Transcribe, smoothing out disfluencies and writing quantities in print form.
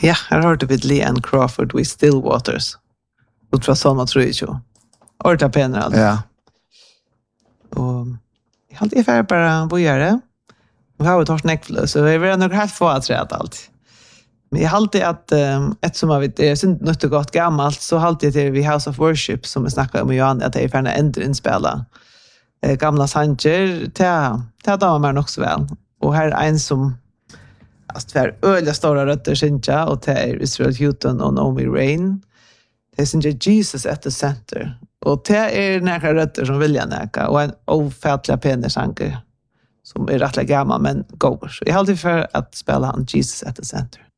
Ja, här hörde vi Leanne Crawford with Still Waters. Ut från Salma 3:20. Orta penner alltså. Ja. Och jag hade ungefär bara bojare. Vi har ju tagit näckflö, så vi är nog helt få att rätt allt. Men jag har alltid att eftersom jag är synd något gott gammalt så har alltid till vi House of Worship som vi snackade om Johan att det är färna ändrinspela. Gamla sanger till damer man också väl. Och här är en som tvär öliga stora rötter synja och det är Israel Houghton och Naomi Rain. Det synja Jesus at the center. Och det är några rötter som vill jag näka och en ofärdliga penesanker som är rättliga gammal men går. Så jag har alltid för att spela han Jesus at the center.